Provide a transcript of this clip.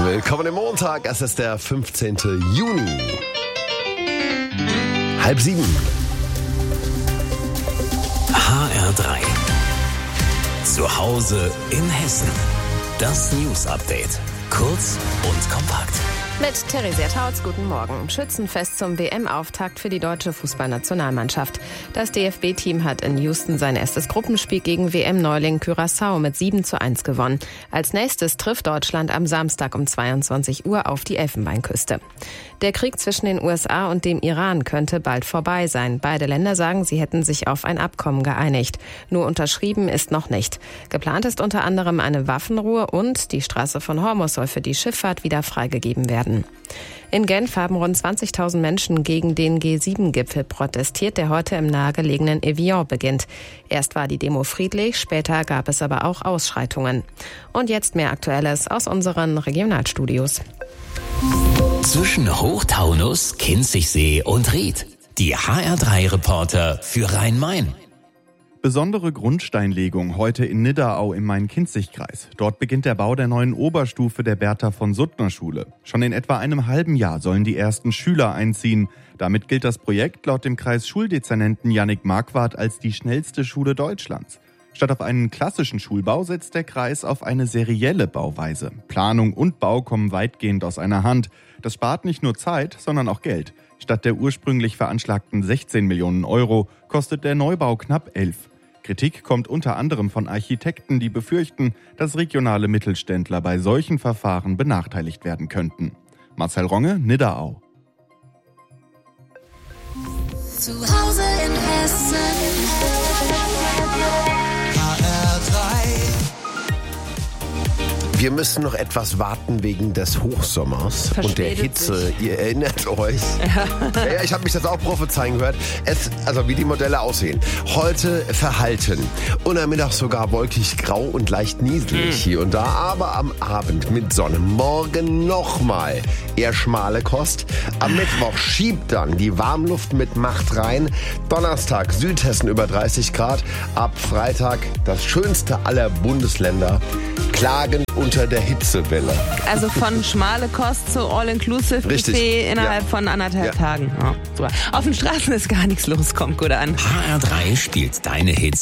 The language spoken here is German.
Willkommen im Montag, es ist der 15. Juni. 6:30. HR3. Zu Hause in Hessen. Das News-Update. Kurz und kompakt. Mit Theresia Tautz, guten Morgen. Schützenfest zum WM-Auftakt für die deutsche Fußballnationalmannschaft. Das DFB-Team hat in Houston sein erstes Gruppenspiel gegen WM-Neuling Curaçao mit 7:1 gewonnen. Als nächstes trifft Deutschland am Samstag um 22 Uhr auf die Elfenbeinküste. Der Krieg zwischen den USA und dem Iran könnte bald vorbei sein. Beide Länder sagen, sie hätten sich auf ein Abkommen geeinigt. Nur unterschrieben ist noch nicht. Geplant ist unter anderem eine Waffenruhe und die Straße von Hormuz soll für die Schifffahrt wieder freigegeben werden. In Genf haben rund 20.000 Menschen gegen den G7-Gipfel protestiert, der heute im nahegelegenen Evian beginnt. Erst war die Demo friedlich, später gab es aber auch Ausschreitungen. Und jetzt mehr Aktuelles aus unseren Regionalstudios. Zwischen Hochtaunus, Kinzigsee und Ried. Die HR3-Reporter für Rhein-Main. Besondere Grundsteinlegung heute in Nidderau im Main-Kinzig-Kreis. Dort beginnt der Bau der neuen Oberstufe der Bertha-von-Suttner-Schule. Schon in etwa einem halben Jahr sollen die ersten Schüler einziehen. Damit gilt das Projekt laut dem Kreisschuldezernenten Jannik Marquardt als die schnellste Schule Deutschlands. Statt auf einen klassischen Schulbau setzt der Kreis auf eine serielle Bauweise. Planung und Bau kommen weitgehend aus einer Hand. Das spart nicht nur Zeit, sondern auch Geld. Statt der ursprünglich veranschlagten 16 Millionen Euro kostet der Neubau knapp 11. Kritik kommt unter anderem von Architekten, die befürchten, dass regionale Mittelständler bei solchen Verfahren benachteiligt werden könnten. Marcel Ronge, Nidderau. Zu Hause in Hessen. Wir müssen noch etwas warten wegen des Hochsommers und der Hitze. Ihr erinnert euch. Ja, ich habe mich das auch prophezeien gehört. Also wie die Modelle aussehen. Heute verhalten. Und am Mittag sogar wolkig grau und leicht nieselig hier und da. Aber am Abend mit Sonne. Morgen nochmal eher schmale Kost. Am Mittwoch schiebt dann die Warmluft mit Macht rein. Donnerstag Südhessen über 30 Grad. Ab Freitag das schönste aller Bundesländer. Klagend unter der Hitzewelle. Also von schmale Kost zu All-Inclusive-Buffet innerhalb von 1,5 Tagen. Ja, super. Auf den Straßen ist gar nichts los, kommt gut an. HR3 spielt deine Hits